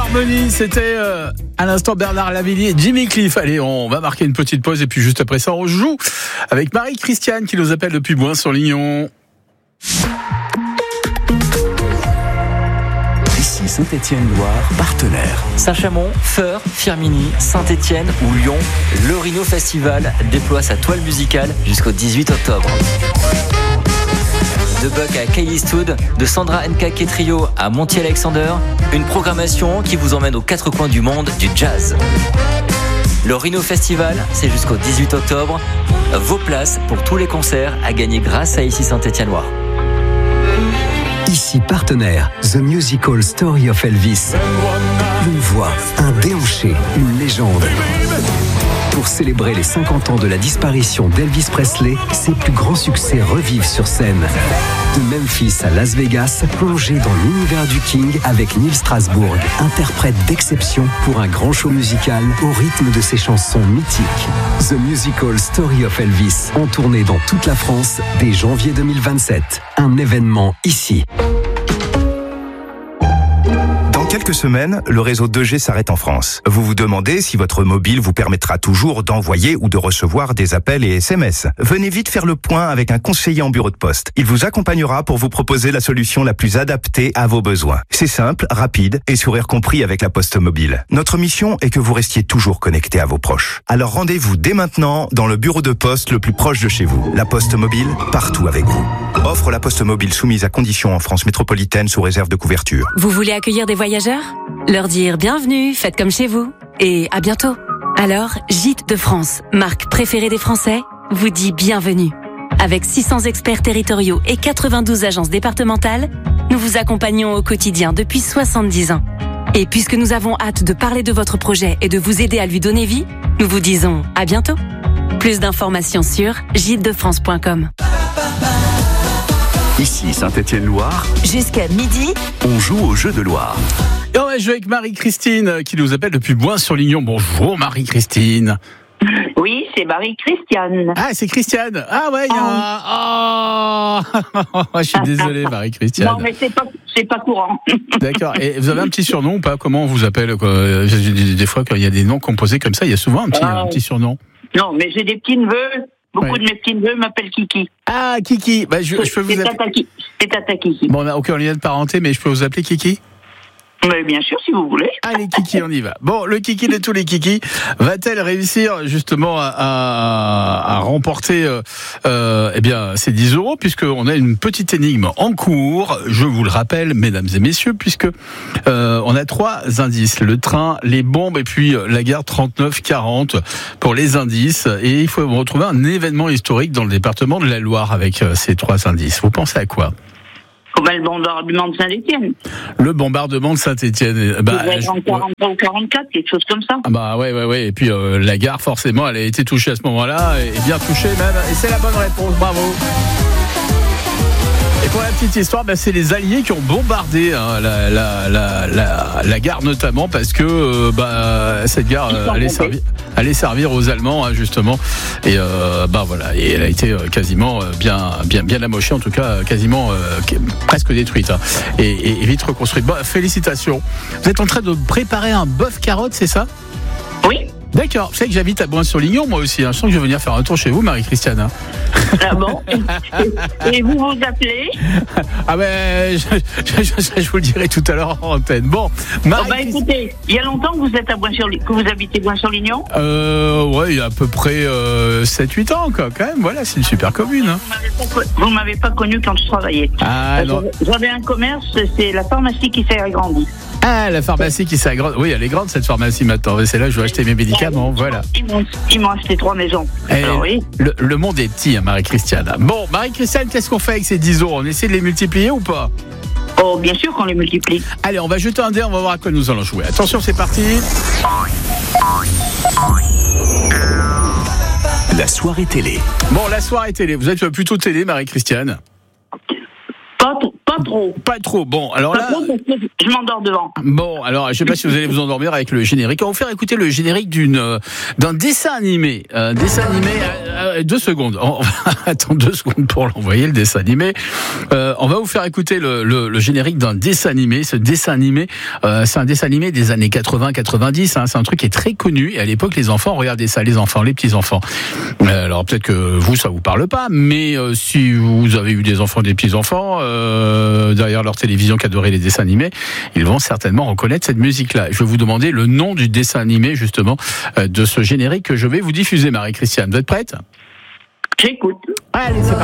Harmonie, c'était à l'instant Bernard Lavilliers et Jimmy Cliff. Allez, on va marquer une petite pause et puis juste après ça, on joue avec Marie-Christiane qui nous appelle depuis Bouin-sur-Lignon. Ici Saint-Étienne-Loire, partenaire. Saint-Chamond, Feur, Firminy, Saint-Étienne ou Lyon, le Rhino Festival déploie sa toile musicale jusqu'au 18 octobre. De Buck à Kay Eastwood, de Sandra Nkake Trio à Monty Alexander, une programmation qui vous emmène aux quatre coins du monde du jazz. Le Rhino Festival, c'est jusqu'au 18 octobre. Vos places pour tous les concerts à gagner grâce à Ici Saint-Étienne-Loire. Ici partenaire, The Musical Story of Elvis. Une voix, un déhanché, une légende. Pour célébrer les 50 ans de la disparition d'Elvis Presley, ses plus grands succès revivent sur scène. De Memphis à Las Vegas, plongez dans l'univers du King avec Neil Strasbourg, interprète d'exception pour un grand show musical au rythme de ses chansons mythiques. The Musical Story of Elvis, en tournée dans toute la France dès janvier 2027. Un événement ici. Quelques semaines, le réseau 2G s'arrête en France. Vous vous demandez si votre mobile vous permettra toujours d'envoyer ou de recevoir des appels et SMS. Venez vite faire le point avec un conseiller en bureau de poste. Il vous accompagnera pour vous proposer la solution la plus adaptée à vos besoins. C'est simple, rapide et sourire compris avec la Poste Mobile. Notre mission est que vous restiez toujours connecté à vos proches. Alors rendez-vous dès maintenant dans le bureau de poste le plus proche de chez vous. La Poste Mobile, partout avec vous. Offre la Poste Mobile soumise à conditions en France métropolitaine sous réserve de couverture. Vous voulez accueillir des voyageurs ? Leur dire bienvenue, faites comme chez vous et à bientôt. Alors, Gîtes de France, marque préférée des Français, vous dit bienvenue. Avec 600 experts territoriaux et 92 agences départementales, nous vous accompagnons au quotidien depuis 70 ans. Et puisque nous avons hâte de parler de votre projet et de vous aider à lui donner vie, nous vous disons à bientôt. Plus d'informations sur gîtesdefrance.com. Ici Saint-Étienne-Loire, Jusqu'à midi, on joue au jeu de Loire. Et on va jouer avec Marie-Christine qui nous appelle depuis Bouin-sur-Lignon. Bonjour Marie-Christine. Oui, c'est Marie-Christiane. Ah, c'est Christiane. Ah ouais, il y a je suis désolé Marie-Christiane. Non, mais c'est pas courant. D'accord. Et vous avez un petit surnom ou pas? Comment on vous appelle quoi? Des fois, quand il y a des noms composés comme ça, il y a souvent un petit surnom. Non, mais j'ai des petits neveux. Beaucoup de mes petits neveux m'appellent Kiki. Ah, Kiki. Bah, je peux vous appeler. C'est Tata Kiki. Bon, on n'a aucun lien de parenté, mais je peux vous appeler Kiki? Mais bien sûr, si vous voulez. Allez, Kiki, on y va. Bon, le Kiki de tous les Kiki, va-t-elle réussir justement à remporter ces 10 €, puisqu'on a une petite énigme en cours. Je vous le rappelle, mesdames et messieurs, puisque on a 3 indices. Le train, les bombes et puis la gare 3940 pour les indices. Et il faut retrouver un événement historique dans le département de la Loire avec ces 3 indices. Vous pensez à quoi? Le bombardement de Saint-Étienne. Le bombardement de Saint-Étienne. En 43 ou 44, quelque chose comme ça. Ouais. Et puis la gare, forcément, elle a été touchée à ce moment-là, et bien touchée même. Et c'est la bonne réponse, bravo. Et pour la petite histoire, c'est les Alliés qui ont bombardé la gare notamment parce que cette gare allait servir aux Allemands justement. Et voilà, et elle a été quasiment bien amochée, en tout cas quasiment presque détruite et vite reconstruite. Bon, félicitations. Vous êtes en train de préparer un bœuf carotte, c'est ça? Oui. D'accord, vous savez que j'habite à Bouin-sur-Lignon moi aussi, je sens que je vais venir faire un tour chez vous Marie-Christiane. Ah bon? Et vous vous appelez? Ah je vous le dirai tout à l'heure en antenne. Bon, écoutez, il y a longtemps que vous habitez Bouin-sur-Lignon? Ouais, il y a à peu près 7-8 ans quoi, quand même, voilà, c'est une super commune. Vous m'avez pas connu quand je travaillais. Ah non. J'avais un commerce, c'est la pharmacie qui s'est agrandie. Ah, la pharmacie qui s'est agrandie. Oui, elle est grande cette pharmacie maintenant. C'est là que je vais acheter mes médicaments. Voilà. Ils m'ont acheté 3 maisons. Alors, oui. Le monde est petit, Marie-Christiane. Bon, Marie-Christiane, qu'est-ce qu'on fait avec ces 10 €? On essaie de les multiplier ou pas? Oh, bien sûr qu'on les multiplie. Allez, on va jeter un dé, on va voir à quoi nous allons jouer. Attention, c'est parti. La soirée télé. Bon, la soirée télé. Vous êtes plutôt télé, Marie-Christiane? Pas Pas trop. Pas trop. Bon, alors là. Pas trop parce que je m'endors devant. Bon, alors je sais pas si vous allez vous endormir avec le générique. On va vous faire écouter le générique d'un dessin animé. 2 secondes. On va attendre 2 secondes pour l'envoyer, le dessin animé. On va vous faire écouter le générique d'un dessin animé. Ce dessin animé, c'est un dessin animé des années 80-90. Hein. C'est un truc qui est très connu. Et à l'époque, les enfants regardaient ça, les petits-enfants. Alors peut-être que vous, ça vous parle pas, mais si vous avez eu des enfants, des petits-enfants, derrière leur télévision qui adorait les dessins animés, ils vont certainement reconnaître cette musique-là. Je vais vous demander le nom du dessin animé, justement, de ce générique que je vais vous diffuser, Marie-Christiane. Vous êtes prête ? J'écoute. Allez, c'est parti.